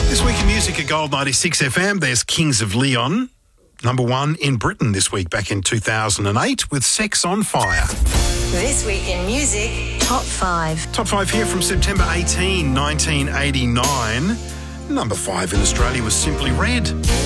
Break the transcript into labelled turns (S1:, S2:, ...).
S1: This week in music at Gold 96 FM, there's Kings of Leon, number one in Britain this week, back in 2008, with Sex on Fire.
S2: This week in music, Top 5.
S1: Top 5 here from September 18, 1989. Number 5 in Australia was Simply Red.